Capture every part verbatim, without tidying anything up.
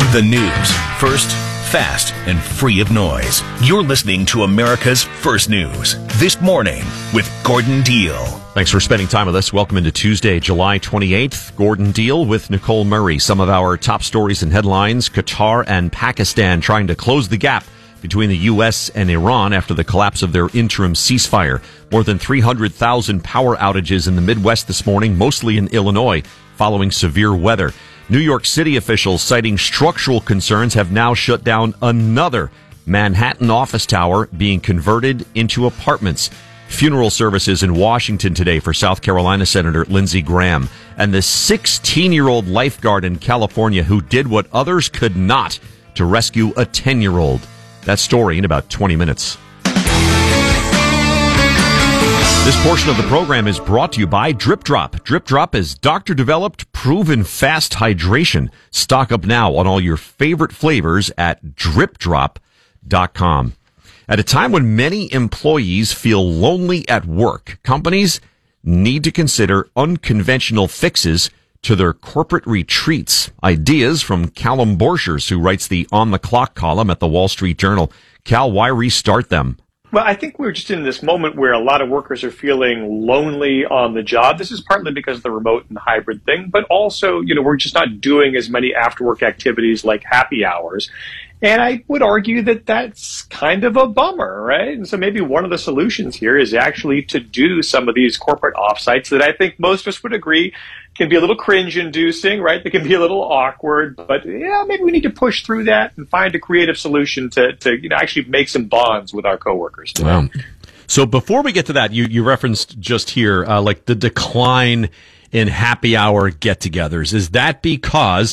The news, first, fast, and free of noise. You're listening to America's First News This Morning with Gordon Deal. Thanks for spending time with us. Welcome into Tuesday, July twenty-eighth. Gordon Deal with Nicole Murray. Some of our top stories and headlines: Qatar and Pakistan trying to close the gap between the U S and Iran after the collapse of their interim ceasefire. More than three hundred thousand power outages in the Midwest this morning, mostly in Illinois, following severe weather. New York City officials citing structural concerns have now shut down another Manhattan office tower being converted into apartments. Funeral services in Washington today for South Carolina Senator Lindsey Graham. And the sixteen-year-old lifeguard in California who did what others could not to rescue a ten-year-old. That story in about twenty minutes. This portion of the program is brought to you by Drip Drop. Drip Drop is doctor-developed, proven fast hydration. Stock up now on all your favorite flavors at drip drop dot com. At a time when many employees feel lonely at work, companies need to consider unconventional fixes to their corporate retreats. Ideas from Callum Borchers, who writes the On the Clock column at the Wall Street Journal. Cal, why restart them? Well, I think we're just in this moment where a lot of workers are feeling lonely on the job. This is partly because of the remote and hybrid thing, but also, you know, we're just not doing as many after-work activities like happy hours. And I would argue that that's kind of a bummer, right? And so maybe one of the solutions here is actually to do some of these corporate offsites that I think most of us would agree can be a little cringe-inducing, right? They can be a little awkward, but yeah, maybe we need to push through that and find a creative solution to, to you know, actually make some bonds with our coworkers. Wow. So before we get to that, you, you referenced just here, uh, like the decline in happy hour get-togethers. Is that because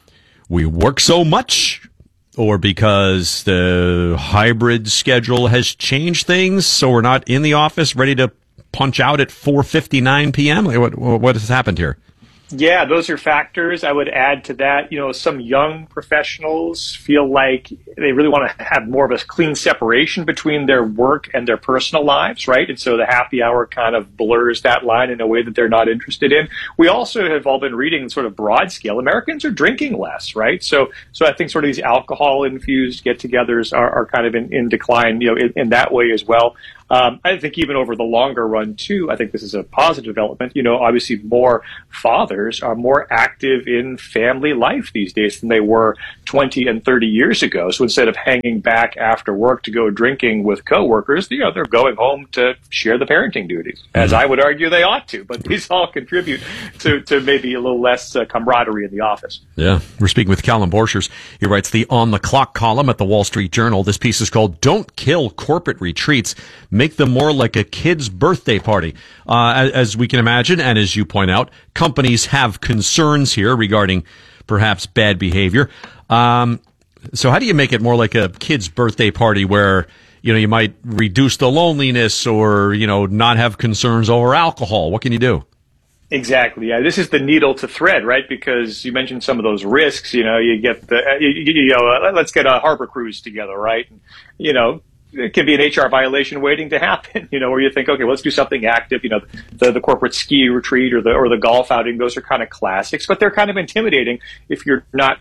we work so much, or because the hybrid schedule has changed things, so we're not in the office ready to punch out at four fifty-nine p.m.? What, what has happened here? Yeah, those are factors. I would add to that, you know, some young professionals feel like they really want to have more of a clean separation between their work and their personal lives, right? And so the happy hour kind of blurs that line in a way that they're not interested in. We also have all been reading sort of broad scale. Americans are drinking less, right? So so I think sort of these alcohol-infused get-togethers are, are kind of in, in decline, you know, in, in that way as well. Um, I think even over the longer run, too, I think this is a positive development. You know, obviously more fathers are more active in family life these days than they were twenty and thirty years ago. So instead of hanging back after work to go drinking with coworkers, you know, they're going home to share the parenting duties, as I would argue they ought to. But these all contribute to, to maybe a little less uh, camaraderie in the office. Yeah. We're speaking with Callum Borchers. He writes the On the Clock column at the Wall Street Journal. This piece is called Don't Kill Corporate Retreats. Make them more like a kid's birthday party. Uh, as, as we can imagine, and as you point out, companies have concerns here regarding perhaps bad behavior. Um, so how do you make it more like a kid's birthday party where, you know, you might reduce the loneliness or, you know, not have concerns over alcohol? What can you do? Exactly. Yeah, this is the needle to thread, right? Because you mentioned some of those risks. You know, you get the, you, you know, uh, let's get a harbor cruise together, right? You know, it can be an H R violation waiting to happen, you know, where you think, okay, well, let's do something active. You know, the, the corporate ski retreat or the or the golf outing, those are kind of classics, but they're kind of intimidating if you're not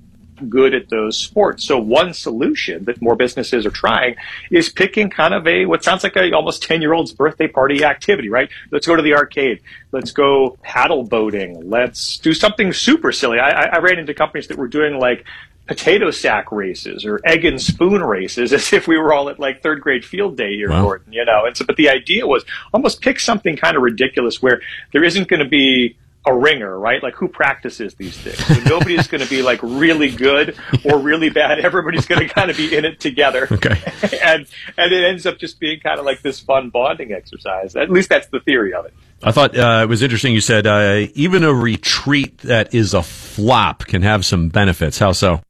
good at those sports. So one solution that more businesses are trying is picking kind of a what sounds like a almost ten-year-old's birthday party activity, right? Let's go to the arcade. Let's go paddle boating. Let's do something super silly. I, I ran into companies that were doing like potato sack races or egg and spoon races as if we were all at like third grade field day here, wow. Gordon, you know. And so, but the idea was almost pick something kind of ridiculous where there isn't going to be a ringer, right? Like who practices these things? So nobody's going to be like really good or really bad. Everybody's going to kind of be in it together. Okay. and and it ends up just being kind of like this fun bonding exercise. At least that's the theory of it. I thought uh, it was interesting. You said uh, even a retreat that is a flop can have some benefits. How so?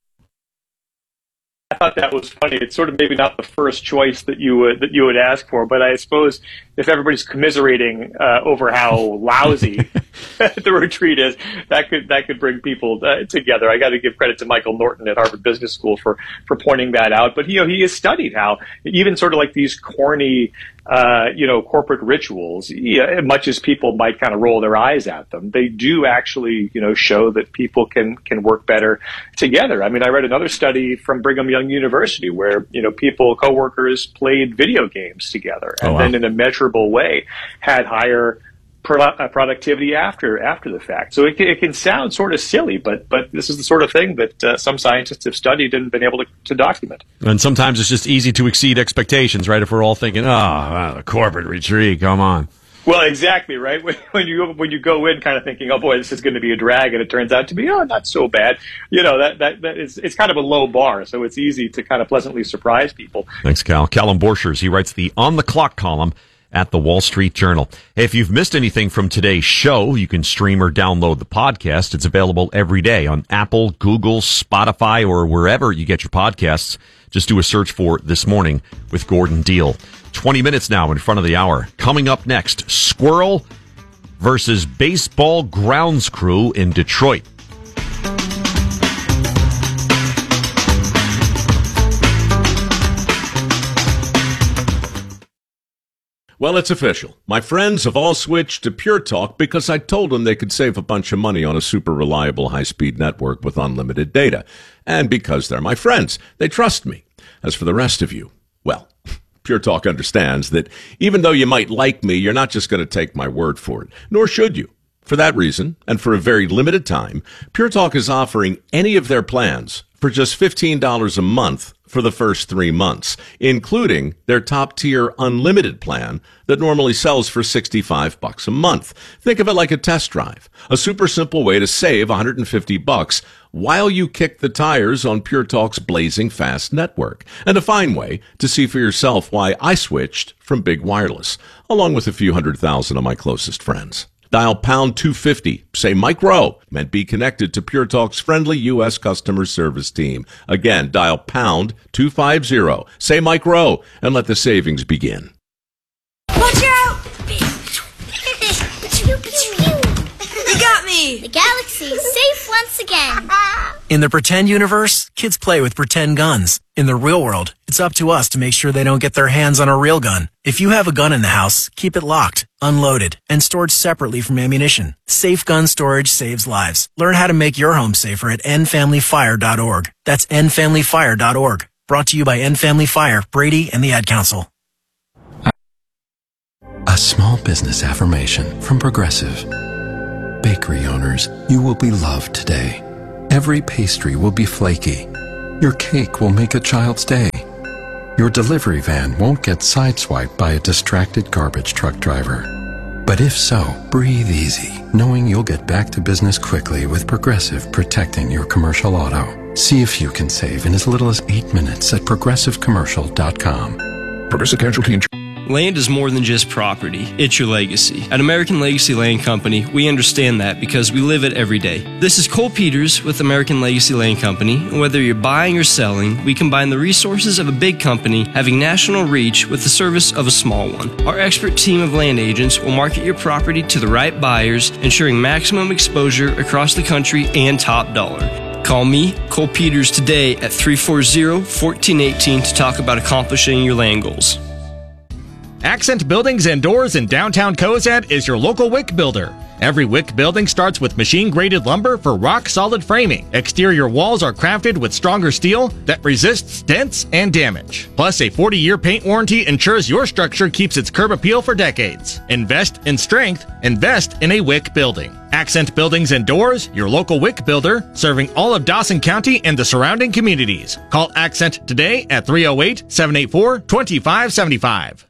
I thought that was funny. It's sort of maybe not the first choice that you would that you would ask for, but I suppose if everybody's commiserating uh, over how lousy the retreat is, that could that could bring people uh, together. I got to give credit to Michael Norton at Harvard Business School for for pointing that out. But you know, he has studied how even sort of like these corny, uh, you know, corporate rituals, yeah, much as people might kind of roll their eyes at them, they do actually, you know, show that people can can work better together. I mean, I read another study from Brigham Young University where, you know, people, coworkers played video games together and oh, wow. then in a measurable way had higher pro- productivity after after the fact. So it, it can sound sort of silly, but but this is the sort of thing that uh, some scientists have studied and been able to, to document. And sometimes it's just easy to exceed expectations, right? If we're all thinking, oh, wow, a corporate retreat, come on. Well, exactly, right? When, when you when you go in kind of thinking, oh boy, this is going to be a drag, and it turns out to be, oh, not so bad. You know, that that, that is it's kind of a low bar, so it's easy to kind of pleasantly surprise people. Thanks, Cal. Callum Borchers, he writes the On the Clock column at the Wall Street Journal. Hey, if you've missed anything from today's show, you can stream or download the podcast. It's available every day on Apple, Google, Spotify, or wherever you get your podcasts. Just do a search for This Morning with Gordon Deal. twenty minutes now in front of the hour. Coming up next, Squirrel versus Baseball Grounds Crew in Detroit. Well, it's official. My friends have all switched to Pure Talk because I told them they could save a bunch of money on a super reliable high-speed network with unlimited data. And because they're my friends, they trust me. As for the rest of you, well, Pure Talk understands that even though you might like me, you're not just going to take my word for it, nor should you. For that reason, and for a very limited time, Pure Talk is offering any of their plans for just fifteen dollars a month for the first three months, including their top-tier unlimited plan that normally sells for sixty-five bucks a month. Think of it like a test drive, a super simple way to save one hundred fifty bucks while you kick the tires on Pure Talk's blazing fast network, and a fine way to see for yourself why I switched from Big Wireless, along with a few hundred thousand of my closest friends. Dial pound two fifty, say Mike Rowe, and be connected to Pure Talk's friendly U S customer service team. Again, dial pound two fifty, say Mike Rowe, and let the savings begin. Watch out! You got me! The galaxy is safe once again. In the pretend universe, kids play with pretend guns. In the real world, it's up to us to make sure they don't get their hands on a real gun. If you have a gun in the house, keep it locked, unloaded, and stored separately from ammunition. Safe gun storage saves lives. Learn how to make your home safer at end family fire dot org. That's end family fire dot org. Brought to you by End Family Fire, Brady, and the Ad Council. A small business affirmation from Progressive. Bakery owners, you will be loved today. Every pastry will be flaky. Your cake will make a child's day. Your delivery van won't get sideswiped by a distracted garbage truck driver. But if so, breathe easy, knowing you'll get back to business quickly with Progressive protecting your commercial auto. See if you can save in as little as eight minutes at progressive commercial dot com. Progressive Casualty Insurance. Land is more than just property. It's your legacy. At American Legacy Land Company, we understand that because we live it every day. This is Cole Peters with American Legacy Land Company, and whether you're buying or selling, we combine the resources of a big company having national reach with the service of a small one. Our expert team of land agents will market your property to the right buyers, ensuring maximum exposure across the country and top dollar. Call me, Cole Peters, today at three four zero, one four one eight to talk about accomplishing your land goals. Accent Buildings and Doors in downtown Cozad is your local wick builder. Every wick building starts with machine-graded lumber for rock-solid framing. Exterior walls are crafted with stronger steel that resists dents and damage. Plus, a forty-year paint warranty ensures your structure keeps its curb appeal for decades. Invest in strength. Invest in a wick building. Accent Buildings and Doors, your local wick builder, serving all of Dawson County and the surrounding communities. Call Accent today at three oh eight, seven eight four, two five seven five.